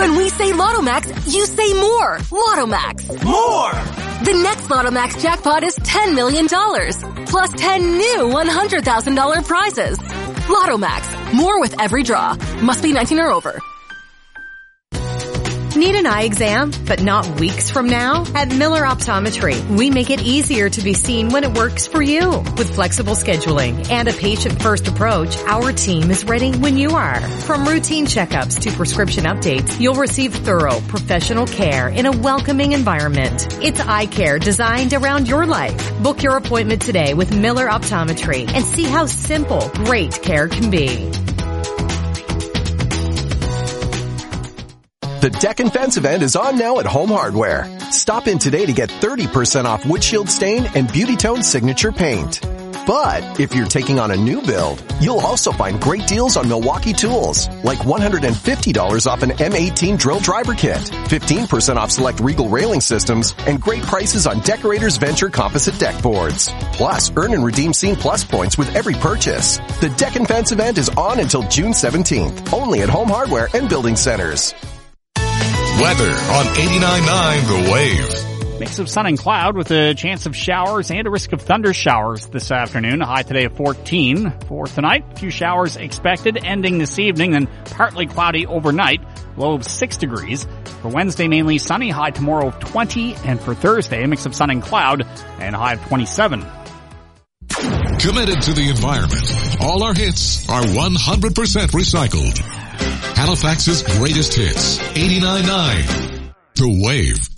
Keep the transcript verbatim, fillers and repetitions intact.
When we say Lotto Max, you say more. Lotto Max. More! The next Lotto Max jackpot is ten million dollars. Plus ten new one hundred thousand dollars prizes. Lotto Max. More with every draw. Must be nineteen or over. Need an eye exam, but not weeks from now? At Miller Optometry, we make it easier to be seen when it works for you. With flexible scheduling and a patient-first approach, our team is ready when you are. From routine checkups to prescription updates, you'll receive thorough, professional care in a welcoming environment. It's eye care designed around your life. Book your appointment today with Miller Optometry and see how simple, great care can be. The Deck and Fence event is on now at Home Hardware. Stop in today to get thirty percent off windshield stain and Beauty Tone signature paint. But if you're taking on a new build, you'll also find great deals on Milwaukee tools, like one hundred fifty dollars off an M eighteen drill driver kit, fifteen percent off select Regal railing systems, and great prices on Decorators Venture composite deck boards. Plus, earn and redeem Scene Plus points with every purchase. The Deck and Fence event is on until June seventeenth, only at Home Hardware and Building Centers. Weather on eighty-nine point nine The Wave. Mix of sun and cloud with a chance of showers and a risk of thunder showers this afternoon. A high today of fourteen. For tonight, a few showers expected ending this evening, then partly cloudy overnight. Low of six degrees. For Wednesday, mainly sunny, high tomorrow of twenty. And for Thursday, a mix of sun and cloud and a high of twenty-seven. Committed to the environment. All our hits are one hundred percent recycled. Halifax's greatest hits. eighty-nine point nine The Wave.